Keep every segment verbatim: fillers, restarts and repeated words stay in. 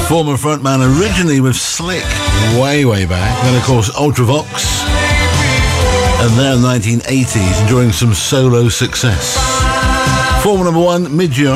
Former frontman originally with Slick way, way back. Then, of course, Ultravox. And there in the nineteen eighties, enjoying some solo success. Former number one, mid-year.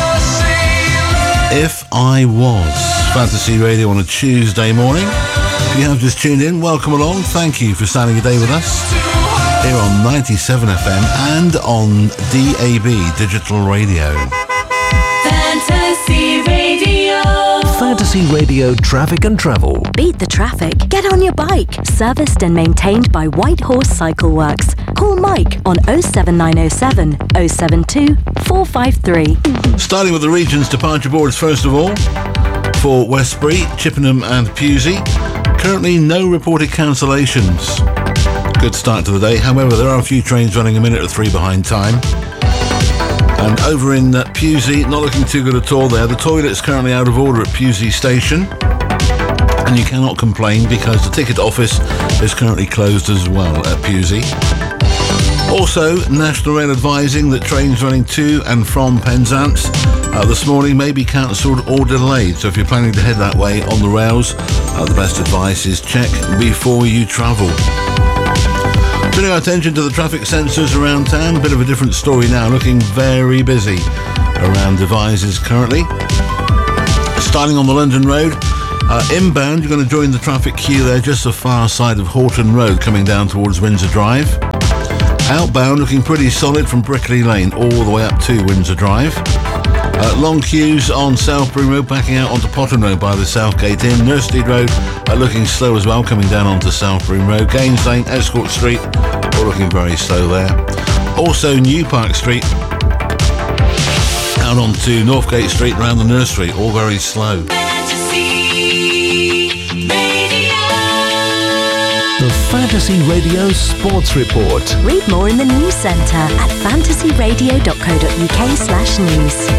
If I Was. Fantasy Radio on a Tuesday morning. If you have just tuned in, welcome along. Thank you for starting your day with us. Here on ninety-seven F M and on D A B, Digital Radio. Fantasy Radio. Fantasy Radio Traffic and Travel. Beat the traffic. Get on your bike. Serviced and maintained by White Horse Cycle Works. Call Mike on oh seven nine oh seven, oh seven two, four five three. Starting with the region's departure boards first of all. For Westbury, Chippenham and Pewsey. Currently no reported cancellations. Good start to the day. However, there are a few trains running a minute or three behind time. And over in uh, Pewsey, not looking too good at all there. The toilet's currently out of order at Pewsey Station. And you cannot complain because the ticket office is currently closed as well at Pewsey. Also, National Rail advising that trains running to and from Penzance uh, this morning may be cancelled or delayed. So if you're planning to head that way on the rails, uh, the best advice is check before you travel. Turning our attention to the traffic sensors around town, a bit of a different story now, looking very busy around Devizes currently. Starting on the London Road, uh, inbound, you're going to join the traffic queue there just the far side of Horton Road coming down towards Windsor Drive. Outbound looking pretty solid from Brickley Lane all the way up to Windsor Drive. Uh, long queues on South Broom Road backing out onto Potton Road by the Southgate Inn. Nursery Road uh, looking slow as well coming down onto South Broom Road. Gaines Lane, Escort Street all looking very slow there. Also New Park Street out onto Northgate Street around the nursery, all very slow. The Fantasy Radio Sports Report. Read more in the news centre at fantasy radio dot co dot uk slash news.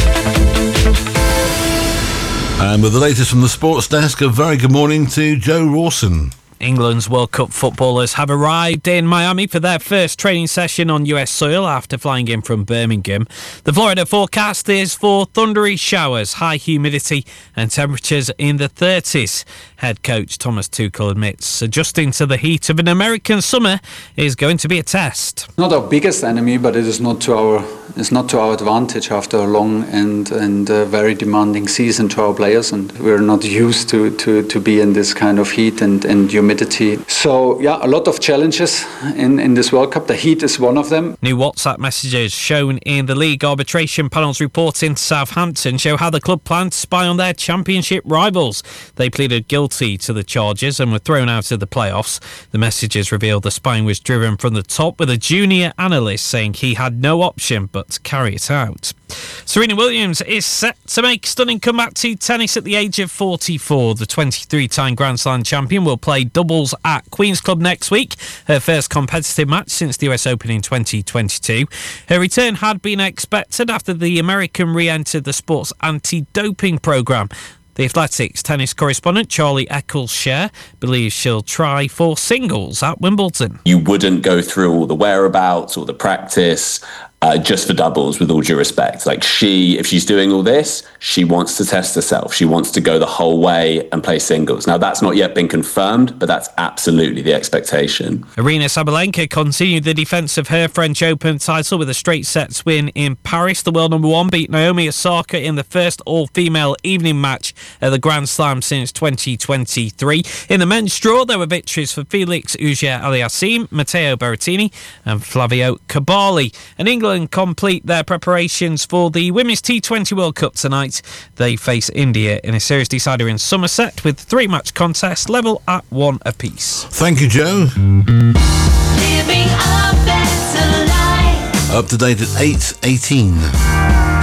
And with the latest from the sports desk, a very good morning to Joe Rawson. England's World Cup footballers have arrived in Miami for their first training session on U S soil after flying in from Birmingham. The Florida forecast is for thundery showers, high humidity and temperatures in the thirties. Head coach Thomas Tuchel admits adjusting to the heat of an American summer is going to be a test. Not our biggest enemy, but it is not to our it's not to our advantage after a long and and uh, very demanding season to our players, and we're not used to to, to be in this kind of heat and, and humidity. So yeah, a lot of challenges in, in this World Cup. The heat is one of them. New WhatsApp messages shown in the league arbitration panel's report into Southampton show how the club planned to spy on their championship rivals. They pleaded guilty to the charges and were thrown out of the playoffs. The messages revealed the spying was driven from the top, with a junior analyst saying he had no option but to carry it out. Serena Williams is set to make a stunning comeback to tennis at the age of forty-four. The twenty-three-time Grand Slam champion will play doubles at Queen's Club next week, her first competitive match since the U S Open in twenty twenty-two. Her return had been expected after the American re-entered the sport's anti-doping programme. The Athletics tennis correspondent Charlie Eccleshare believes she'll try for singles at Wimbledon. You wouldn't go through all the whereabouts, all the practice, uh, just for doubles, with all due respect. Like she, if she's doing all this, she wants to test herself. She wants to go the whole way and play singles. Now, that's not yet been confirmed, but that's absolutely the expectation. Aryna Sabalenka continued the defence of her French Open title with a straight sets win in Paris. The world number one beat Naomi Osaka in the first all-female evening match at the Grand Slam since twenty twenty-three. In the men's draw, there were victories for Felix Auger-Aliassime, Matteo Berrettini and Flavio Cabali. And England complete their preparations for the Women's T twenty World Cup tonight. They face India in a series decider in Somerset with three-match contest level at one apiece. Thank you, Joe. Living a better life. Up to date at eight eighteen.